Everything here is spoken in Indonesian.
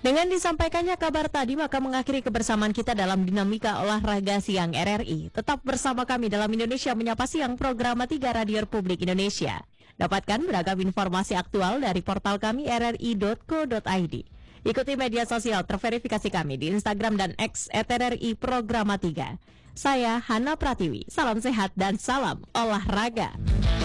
Dengan disampaikannya kabar tadi, maka mengakhiri kebersamaan kita dalam Dinamika Olahraga Siang RRI. Tetap bersama kami dalam Indonesia Menyapa Siang, program 3 Radio Republik Indonesia. Dapatkan beragam informasi aktual dari portal kami rri.co.id. Ikuti media sosial terverifikasi kami di Instagram dan X @RRI Programa 3. Saya Hana Pratiwi, salam sehat dan salam olahraga.